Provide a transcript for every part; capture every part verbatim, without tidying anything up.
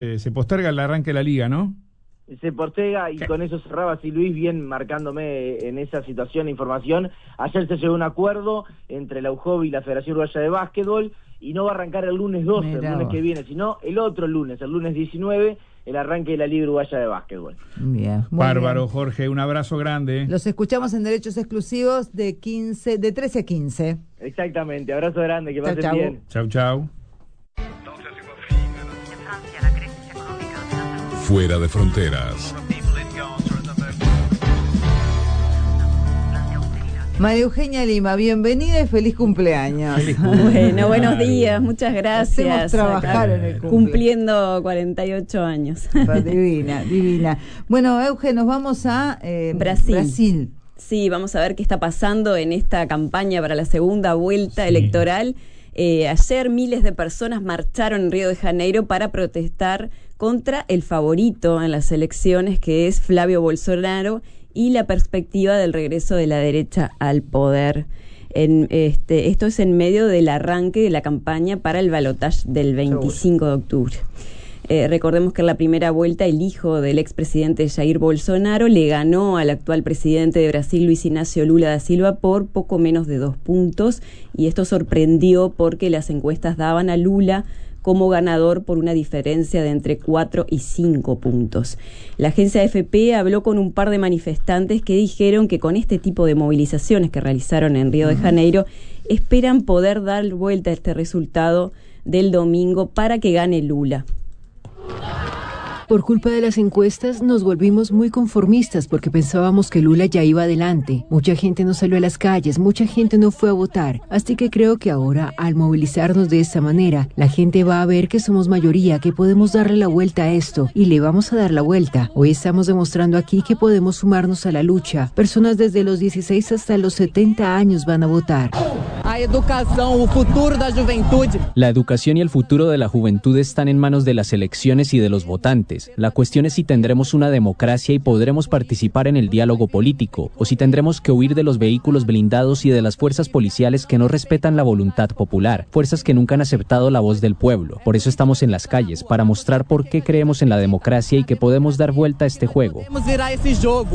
Eh, se posterga el arranque de la liga, ¿no? Se posterga y ¿Qué? Con eso cerraba así Luis, bien marcándome en esa situación de información. Ayer se llegó a un acuerdo entre la U J O B y la Federación Uruguaya de Básquetbol y no va a arrancar el lunes doce, Mirá el lunes vos. que viene, sino el otro lunes, el lunes diecinueve, el arranque de la Liga Uruguaya de Básquetbol. Bien, muy Bárbaro, bien. Jorge, un abrazo grande. Los escuchamos en Derechos Exclusivos de quince, de trece a quince. Exactamente, abrazo grande, que Chau, pasen chau. bien. Chau, chau. Fuera de fronteras. María Eugenia Lima, bienvenida y feliz cumpleaños. Feliz cumpleaños. Bueno, buenos días, muchas gracias. Hacemos trabajar Acá, en el cumple. cumpliendo cuarenta y ocho años. Divina, divina. Bueno, Euge, nos vamos a eh, Brasil. Brasil. Sí, vamos a ver qué está pasando en esta campaña para la segunda vuelta Sí. electoral. Eh, ayer miles de personas marcharon en Río de Janeiro para protestar contra el favorito en las elecciones, que es Flavio Bolsonaro, y la perspectiva del regreso de la derecha al poder. En este, esto es en medio del arranque de la campaña para el balotaje del veinticinco de octubre. Eh, recordemos que en la primera vuelta el hijo del expresidente Jair Bolsonaro le ganó al actual presidente de Brasil, Luis Ignacio Lula da Silva, por poco menos de dos puntos, y esto sorprendió porque las encuestas daban a Lula como ganador por una diferencia de entre cuatro y cinco puntos. La agencia A F P habló con un par de manifestantes que dijeron que con este tipo de movilizaciones que realizaron en Río de Janeiro, esperan poder dar vuelta a este resultado del domingo para que gane Lula. Por culpa de las encuestas nos volvimos muy conformistas porque pensábamos que Lula ya iba adelante. Mucha gente no salió a las calles, mucha gente no fue a votar. Así que creo que ahora, al movilizarnos de esta manera, la gente va a ver que somos mayoría, que podemos darle la vuelta a esto y le vamos a dar la vuelta. Hoy estamos demostrando aquí que podemos sumarnos a la lucha. Personas desde los dieciséis hasta los setenta años van a votar. A educación, el futuro de la juventud. La educación y el futuro de la juventud están en manos de las elecciones y de los votantes. La cuestión es si tendremos una democracia y podremos participar en el diálogo político, o si tendremos que huir de los vehículos blindados y de las fuerzas policiales que no respetan la voluntad popular, fuerzas que nunca han aceptado la voz del pueblo. Por eso estamos en las calles, para mostrar por qué creemos en la democracia y que podemos dar vuelta a este juego. Podemos virar ese juego.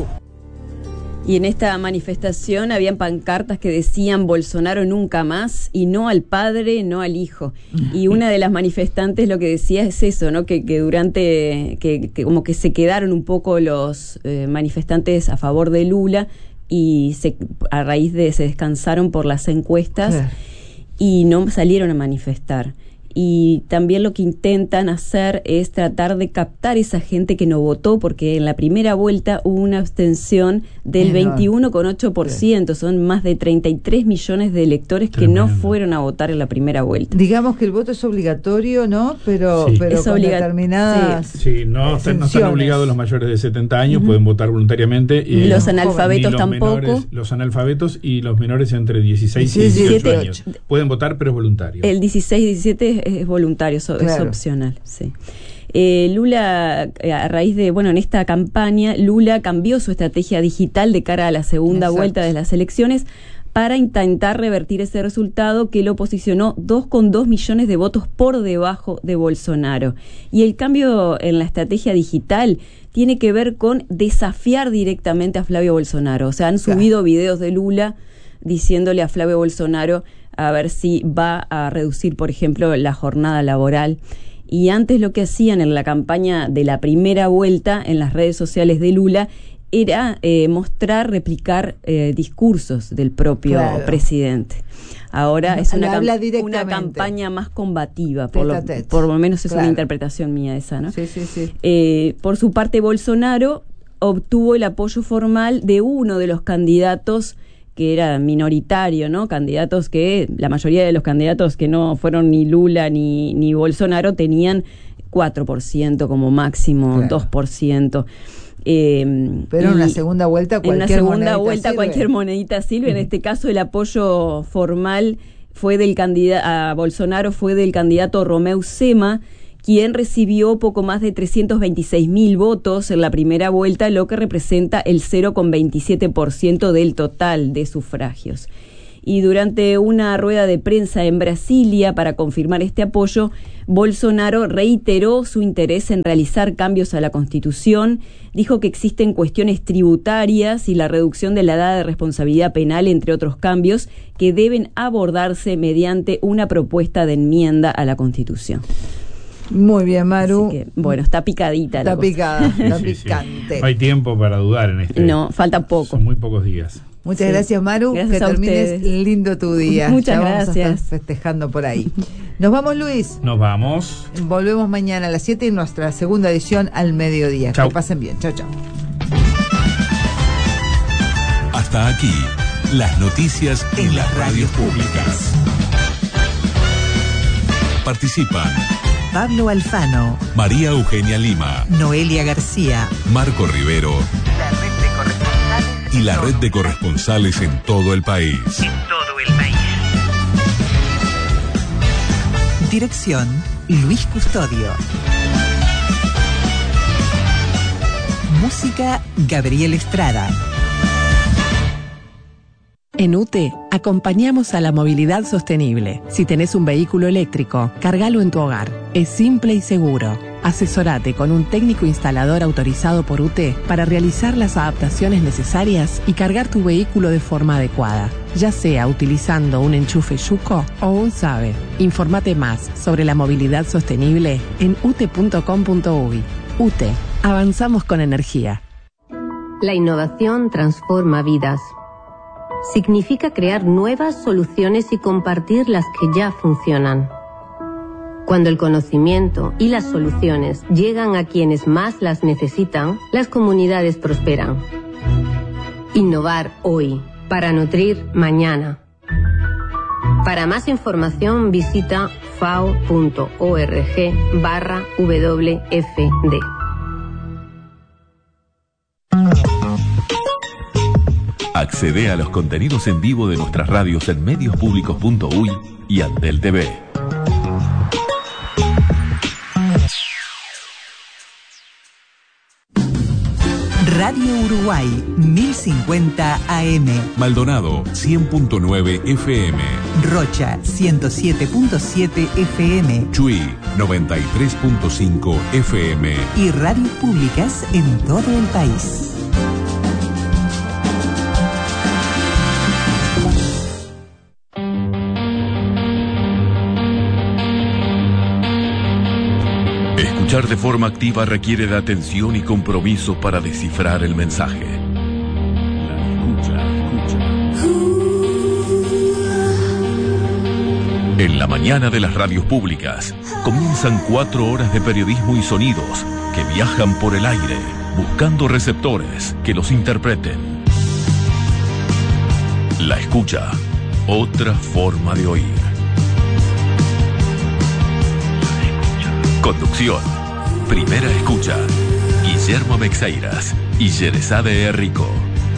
Y en esta manifestación habían pancartas que decían Bolsonaro nunca más y no al padre, no al hijo. Y una de las manifestantes lo que decía es eso, ¿no? Que, que durante, que, que como que se quedaron un poco los eh, manifestantes a favor de Lula y se, a raíz de se descansaron por las encuestas Claro. y no salieron a manifestar. Y también lo que intentan hacer es tratar de captar esa gente que no votó, porque en la primera vuelta hubo una abstención del Enorme. veintiuno coma ocho por ciento. Son más de treinta y tres millones de electores que Tremendo. no fueron a votar en la primera vuelta. Digamos que el voto es obligatorio, ¿no? Pero, Sí. pero Es con obliga- determinadas... Sí, no, están- no están exenciones. obligados los mayores de setenta años, pueden votar voluntariamente. y- Los ni analfabetos los tampoco. menores, los analfabetos y los menores entre dieciséis y diecisiete, dieciocho años. Pueden votar, pero es voluntario. El dieciséis diecisiete es, es voluntario, so- es Claro. opcional, sí. Eh, Lula, eh, a raíz de, bueno, en esta campaña, Lula cambió su estrategia digital de cara a la segunda Exacto. vuelta de las elecciones para intentar revertir ese resultado que lo posicionó dos coma dos millones de votos por debajo de Bolsonaro. Y el cambio en la estrategia digital tiene que ver con desafiar directamente a Flavio Bolsonaro. O sea, han Claro. subido videos de Lula diciéndole a Flavio Bolsonaro a ver si va a reducir, por ejemplo, la jornada laboral. Y antes lo que hacían en la campaña de la primera vuelta en las redes sociales de Lula era eh, mostrar, replicar eh, discursos del propio Claro. presidente. Ahora es Le una, habla cam- una directamente. campaña más combativa, por lo, Tete a tete. por lo menos es Claro. una interpretación mía esa, ¿no? Sí, sí, sí. Eh, por su parte, Bolsonaro obtuvo el apoyo formal de uno de los candidatos que era minoritario, ¿no? Candidatos que, la mayoría de los candidatos que no fueron ni Lula ni, ni Bolsonaro tenían cuatro por ciento como máximo, Claro. dos por ciento. Eh, Pero en y una segunda vuelta en cualquier una segunda monedita vuelta sirve. cualquier monedita sirve. En este caso el apoyo formal fue del candidato a Bolsonaro fue del candidato Romeu Zema, quien recibió poco más de trescientos veintiséis mil votos en la primera vuelta, lo que representa el cero coma veintisiete por ciento del total de sufragios. Y durante una rueda de prensa en Brasilia para confirmar este apoyo, Bolsonaro reiteró su interés en realizar cambios a la Constitución, dijo que existen cuestiones tributarias y la reducción de la edad de responsabilidad penal, entre otros cambios, que deben abordarse mediante una propuesta de enmienda a la Constitución. Muy bien, Maru. Así que, bueno, está picadita la Está cosa. picada, está Sí, sí, sí. picante. No hay tiempo para dudar en este. No, falta poco. Son muy pocos días. Muchas Sí. gracias, Maru. Gracias que a termines ustedes. lindo tu día. Muchas Ya vamos gracias. a estar festejando por ahí. Nos vamos, Luis. Nos vamos. Volvemos mañana a las siete en nuestra segunda edición al mediodía. Chau. Que pasen bien. Chao, chao. Hasta aquí, las noticias en las radios públicas. Participan Pablo Alfano, María Eugenia Lima, Noelia García, Marco Rivero la red de corresponsales y la red de corresponsales en todo el país. en todo el país. Dirección Luis Custodio. Música Gabriel Estrada. En U T E acompañamos a la movilidad sostenible. Si tenés un vehículo eléctrico, cargalo en tu hogar. Es simple y seguro. Asesorate con un técnico instalador autorizado por U T E para realizar las adaptaciones necesarias y cargar tu vehículo de forma adecuada, ya sea utilizando un enchufe Yuco o un SABE. Informate más sobre la movilidad sostenible en u t e punto com punto u y. U T E, avanzamos con energía. La innovación transforma vidas. Significa crear nuevas soluciones y compartir las que ya funcionan. Cuando el conocimiento y las soluciones llegan a quienes más las necesitan, las comunidades prosperan. Innovar hoy, para nutrir mañana. Para más información visita fao punto org barra W F D. Accede a los contenidos en vivo de nuestras radios en medios públicos punto u y y Antel T V. Radio Uruguay, mil cincuenta A M. Maldonado, cien punto nueve F M. Rocha, ciento siete punto siete F M. Chuy, noventa y tres punto cinco F M. Y radios públicas en todo el país. Escuchar de forma activa requiere de atención y compromiso para descifrar el mensaje. La escucha, escucha. En la mañana de las radios públicas comienzan cuatro horas de periodismo y sonidos que viajan por el aire buscando receptores que los interpreten. La escucha, otra forma de oír. Conducción. Primera escucha. Guillermo Mexeiras y Yerezade Errico.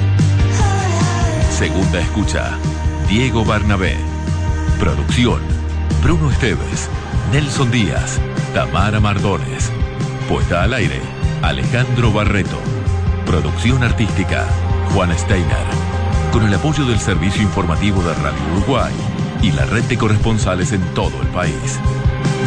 Segunda escucha. Diego Barnabé. Producción. Bruno Esteves, Nelson Díaz, Tamara Mardones. Puesta al aire. Alejandro Barreto. Producción artística. Juan Steiner. Con el apoyo del Servicio Informativo de Radio Uruguay y la red de corresponsales en todo el país.